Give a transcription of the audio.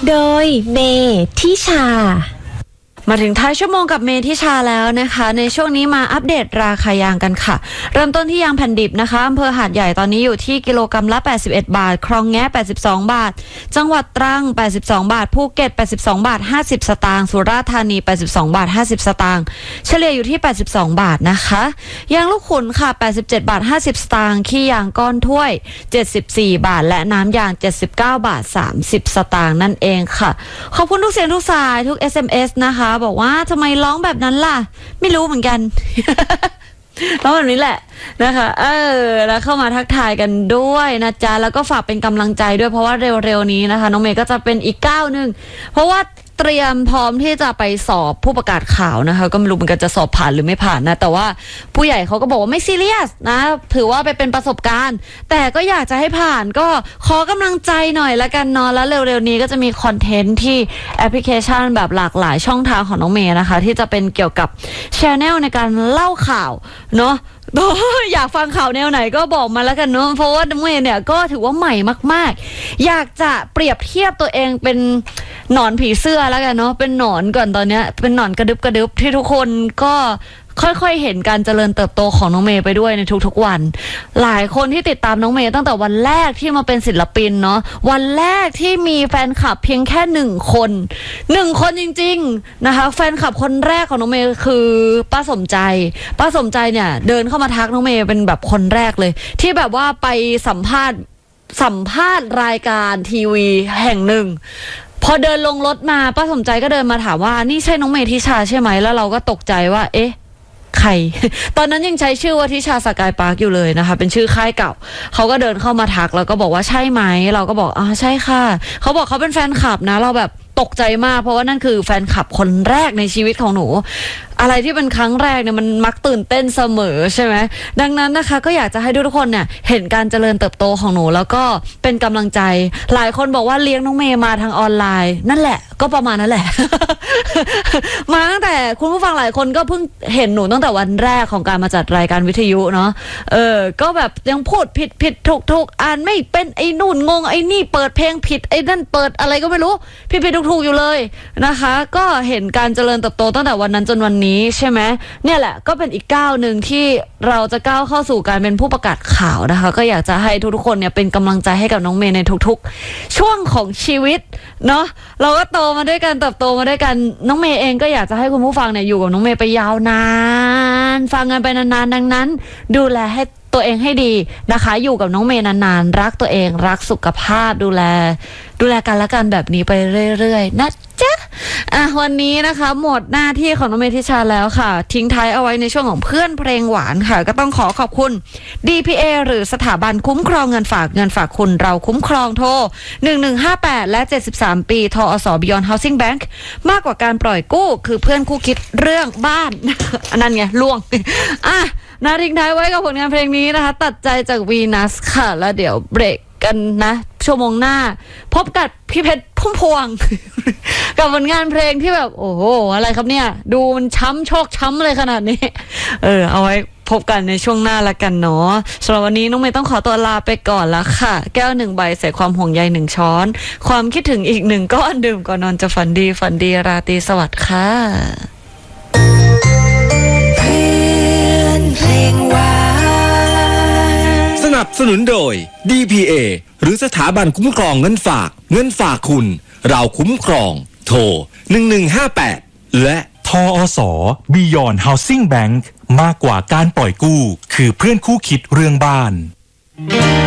โดยเมทิชามาถึงท้ายชั่วโมงกับเมทิชาแล้วนะคะในช่วงนี้มาอัปเดตราคายางกันค่ะเริ่มต้นที่ยางแผ่นดิบนะคะอำเภอหาดใหญ่ตอนนี้อยู่ที่กิโลกรัมละ81บาทคลองแง้82บาทจังหวัดตรัง82บาทภูเก็ต82บาท50สตางค์สุราษฎร์ธานี82บาท50สตางค์เฉลี่ยอยู่ที่82บาทนะคะยางลูกขุนค่ะ87บาท50สตางค์ขี้ยางก้อนถ้วย74บาทและน้ำยาง79บาท30สตางค์นั่นเองค่ะขอบคุณทุกเสียงทุกสายทุก SMS นะคะบอกว่าทำไมร้องแบบนั้นล่ะไม่รู้เหมือนกัน ร้องแบบนี้แหละนะคะแล้วเข้ามาทักทายกันด้วยนะจ๊ะแล้วก็ฝากเป็นกำลังใจด้วยเพราะว่าเร็วๆนี้นะคะน้องเมย์ก็จะเป็นอีกก้าวนึงเพราะว่าเตรียมพร้อมที่จะไปสอบผู้ประกาศข่าวนะคะก็ไม่รู้เหมือนกันจะสอบผ่านหรือไม่ผ่านนะแต่ว่าผู้ใหญ่เขาก็บอกว่าไม่ซีเรียสนะถือว่าไปเป็นประสบการณ์แต่ก็อยากจะให้ผ่านก็ขอกำลังใจหน่อยละกันเนาะแล้วเร็วๆนี้ก็จะมีคอนเทนต์ที่แอปพลิเคชันแบบหลากหลายช่องทางของน้องเมย์นะคะที่จะเป็นเกี่ยวกับ channel ในการเล่าข่าวเนาะอยากฟังข่าวแนวไหนก็บอกมาแล้วกันเนาะเพราะว่าน้องเมย์เนี่ยก็ถือว่าใหม่มากๆอยากจะเปรียบเทียบตัวเองเป็นหนอนผีเสื้อแล้วกันเนาะเป็นหนอนก่อนตอนเนี้ยเป็นหนอนกระดึบที่ทุกคนก็ค่อยๆเห็นการเจริญเติบโตของน้องเมย์ไปด้วยในทุกๆวันหลายคนที่ติดตามน้องเมย์ตั้งแต่วันแรกที่มาเป็นศิลปินเนาะวันแรกที่มีแฟนคลับเพียงแค่1 คนจริงๆนะคะแฟนคลับคนแรกของน้องเมย์คือป้าสมใจเนี่ยเดินเข้ามาทักน้องเมย์เป็นแบบคนแรกเลยที่แบบว่าไปสัมภาษณ์รายการทีวีแห่งหนึ่งพอเดินลงรถมาป้าสมใจก็เดินมาถามว่านี่ใช่น้องเมทิชาใช่ไหมแล้วเราก็ตกใจว่าเอ๊ะใคร ตอนนั้นยังใช้ชื่อว่าทิชาสกายปาร์คอยู่เลยนะคะเป็นชื่อค่ายเก่าเขาก็เดินเข้ามาทักแล้วก็บอกว่าใช่ไหมเราก็บอกใช่ค่ะเขาบอกเขาเป็นแฟนคลับนะเราแบบตกใจมากเพราะว่านั่นคือแฟนคลับคนแรกในชีวิตของหนูอะไรที่เป็นครั้งแรกเนี่ยมันมักตื่นเต้นเสมอใช่ไหมดังนั้นนะคะก็อยากจะให้ทุกคนเนี่ยเห็นการเจริญเติบโตของหนูแล้วก็เป็นกำลังใจหลายคนบอกว่าเลี้ยงน้องเมย์มาทางออนไลน์นั่นแหละก็ประมาณนั้นแหละ มาตั้งแต่คุณผู้ฟังหลายคนก็เพิ่งเห็นหนูตั้งแต่วันแรกของการมาจัดรายการวิทยุเนาะก็แบบยังพูดผิดถูกอ่านไม่เป็นไอ้นู่นงงไอ้นี่เปิดเพลงผิดไอ้นั่นเปิดอะไรก็ไม่รู้ผิดถูกอยู่เลยนะคะก็เห็นการเจริญเติบโตตั้งแต่วันนั้นจนวันนี้ใช่ไหมเนี่ยแหละก็เป็นอีกก้าวหนึ่งที่เราจะก้าวเข้าสู่การเป็นผู้ประกาศข่าวนะคะก็อยากจะให้ทุกๆคนเนี่ยเป็นกำลังใจให้กับน้องเมย์ในทุกๆช่วงของชีวิตเนาะเราก็โตมาด้วยกันเติบโตมาด้วยกันน้องเมย์เองก็อยากจะให้คุณผู้ฟังเนี่ยอยู่กับน้องเมย์ไปยาวนานฟังกันไปนานๆดังนั้นดูแลให้ตัวเองให้ดีนะคะอยู่กับน้องเมย์นานๆรักตัวเองรักสุขภาพดูแลกันและกันแบบนี้ไปเรื่อยๆนะจ๊ะวันนี้นะคะหมดหน้าที่ของน้องเมทิชาแล้วค่ะทิ้งท้ายเอาไว้ในช่วงของเพื่อนเพลงหวานค่ะก็ต้องขอบคุณ DPA หรือสถาบันคุ้มครองเงินฝากคุณเราคุ้มครองโทร1158และ73ปีทอส Beyond Housing Bank มากกว่าการปล่อยกู้คือเพื่อนคู่คิดเรื่องบ้าน อันนั้นไงล่วงนาทิ้งท้ายไว้กับผลงานเพลงนี้นะคะตัดใจจากวีนัสค่ะแล้วเดี๋ยวเบรกกันนะชั่วโมงหน้าพบกับพี่เพชรพุ่มพวง กับผลงานเพลงที่แบบโอ้โหอะไรครับเนี่ยดูมันโชคช้ำเลยขนาดนี้เอาไว้พบกันในช่วงหน้าละกันเนาะสำหรับวันนี้น้องเมย์ต้องขอตัวลาไปก่อนละค่ะแก้ว1ใบใส่ความห่วงใย1ช้อนความคิดถึงอีก1ก้อนดื่มก่อนนอนจะฝันดีราตรีสวัสดิ์ค่ะสนับสนุนโดย DPA หรือสถาบันคุ้มครองเงินฝากคุณเราคุ้มครองโทร1158และทอส Beyond Housing Bank มากกว่าการปล่อยกู้คือเพื่อนคู่คิดเรื่องบ้าน